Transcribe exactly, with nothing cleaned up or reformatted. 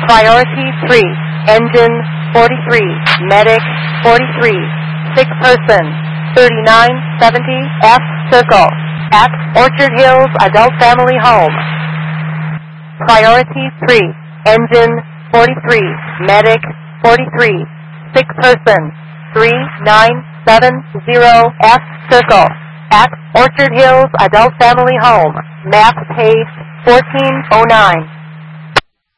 Priority three, engine forty-three, medic forty-three, sick person thirty-nine seventy F Circle at Orchard Hills Adult Family Home. Priority three, engine forty-three, medic forty-three, sick person three nine seven zero F Circle at Orchard Hills Adult Family Home. Map page fourteen oh nine.